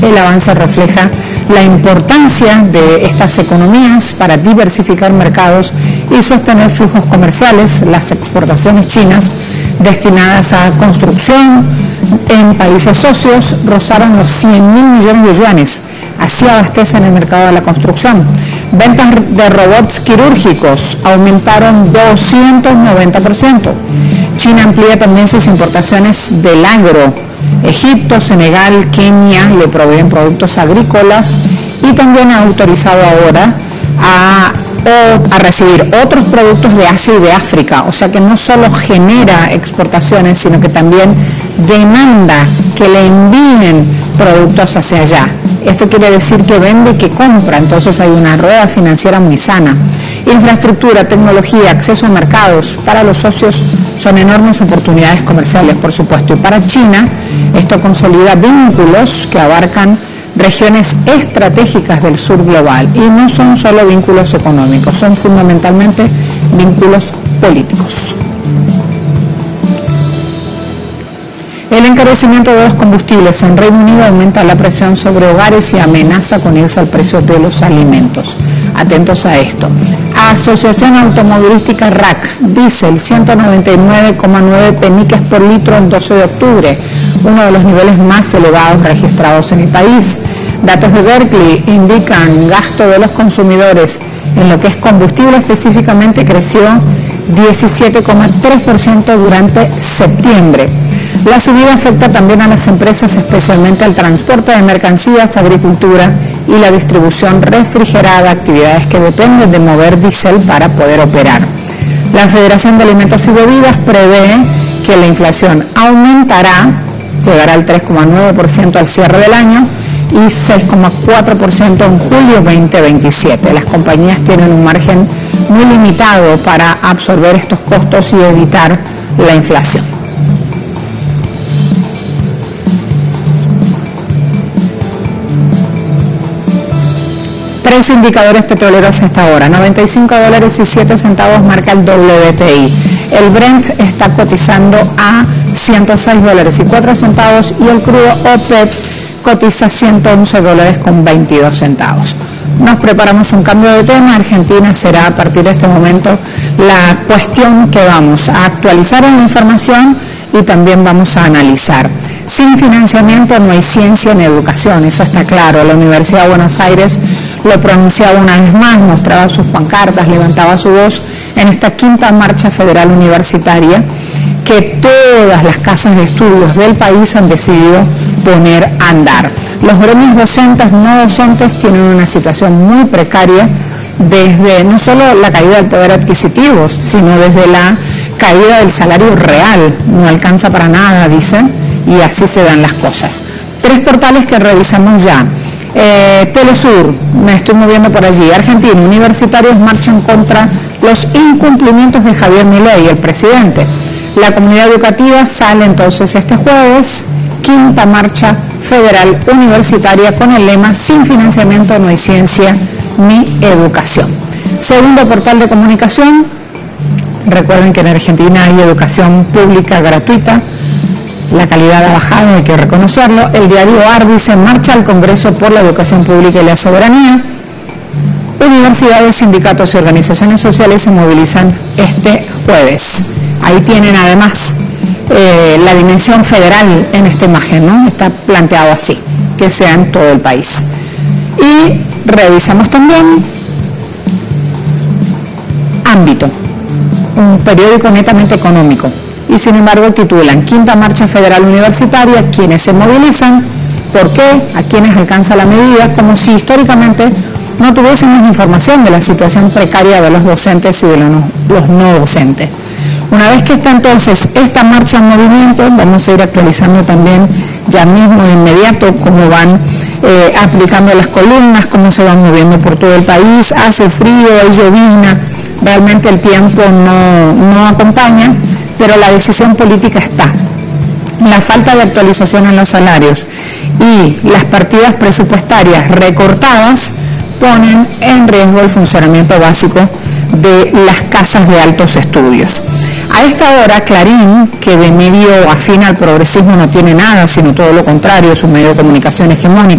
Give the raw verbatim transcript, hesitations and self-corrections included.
El avance refleja la importancia de estas economías para diversificar mercados y sostener flujos comerciales. Las exportaciones chinas destinadas a construcción en países socios rozaron los cien mil millones de yuanes. Así abastecen el mercado de la construcción. Ventas de robots quirúrgicos aumentaron doscientos noventa por ciento. China amplía también sus importaciones del agro. Egipto, Senegal, Kenia le proveen productos agrícolas y también ha autorizado ahora a, a recibir otros productos de Asia y de África. O sea que no solo genera exportaciones, sino que también demanda que le envíen productos hacia allá. Esto quiere decir que vende y que compra, entonces hay una rueda financiera muy sana. Infraestructura, tecnología, acceso a mercados, para los socios son enormes oportunidades comerciales, por supuesto, y para China esto consolida vínculos que abarcan regiones estratégicas del sur global, y no son solo vínculos económicos, son fundamentalmente vínculos políticos. El encarecimiento de los combustibles en Reino Unido aumenta la presión sobre hogares y amenaza con irse al precio de los alimentos. Atentos a esto. Asociación Automovilística R A C, diésel ciento noventa y nueve coma nueve peniques por litro el doce de octubre, uno de los niveles más elevados registrados en el país. Datos de Berkeley indican gasto de los consumidores en lo que es combustible específicamente creció diecisiete coma tres por ciento durante septiembre. La subida afecta también a las empresas, especialmente al transporte de mercancías, agricultura y la distribución refrigerada, actividades que dependen de mover diésel para poder operar. La Federación de Alimentos y Bebidas prevé que la inflación aumentará, llegará al tres coma nueve por ciento al cierre del año y seis coma cuatro por ciento en julio veinte veintisiete. Las compañías tienen un margen muy limitado para absorber estos costos y evitar la inflación. Tres indicadores petroleros hasta ahora, noventa y cinco dólares y siete centavos marca el W T I. El Brent está cotizando a ciento seis dólares y cuatro centavos y el crudo OPEP cotiza ciento once dólares con veintidós centavos. Nos preparamos un cambio de tema. Argentina será a partir de este momento la cuestión que vamos a actualizar en la información y también vamos a analizar. Sin financiamiento no hay ciencia ni educación, eso está claro. La Universidad de Buenos Aires lo pronunciaba una vez más, mostraba sus pancartas, levantaba su voz en esta quinta marcha federal universitaria que todas las casas de estudios del país han decidido poner a andar. Los gremios docentes, no docentes, tienen una situación muy precaria desde no solo la caída del poder adquisitivo, sino desde la caída del salario real. No alcanza para nada, dicen, y así se dan las cosas. Tres portales que revisamos ya. Eh, Telesur, me estoy moviendo por allí. Argentina, universitarios marchan contra los incumplimientos de Javier Milei, el presidente. La comunidad educativa sale entonces este jueves, quinta marcha federal universitaria con el lema sin financiamiento no hay ciencia ni educación. Segundo portal de comunicación, recuerden que en Argentina hay educación pública gratuita, la calidad ha bajado, hay que reconocerlo. El diario A R dice marcha al Congreso por la educación pública y la soberanía. Universidades, sindicatos y organizaciones sociales se movilizan este jueves. Ahí tienen además eh, la dimensión federal en esta imagen, ¿no? Está planteado así, que sea en todo el país. Y revisamos también Ámbito, un periódico netamente económico. Y sin embargo titulan Quinta Marcha Federal Universitaria, quienes se movilizan, ¿por qué? ¿A quiénes alcanza la medida? Como si históricamente no tuviésemos información de la situación precaria de los docentes y de los no, los no docentes. Una vez que está entonces esta marcha en movimiento, vamos a ir actualizando también ya mismo de inmediato cómo van eh, aplicando las columnas, cómo se van moviendo por todo el país. Hace frío, hay llovizna, realmente el tiempo no, no acompaña, pero la decisión política está. La falta de actualización en los salarios y las partidas presupuestarias recortadas ponen en riesgo el funcionamiento básico de las casas de altos estudios. A esta hora, Clarín, que de medio afín al progresismo no tiene nada, sino todo lo contrario, es un medio de comunicación hegemónico,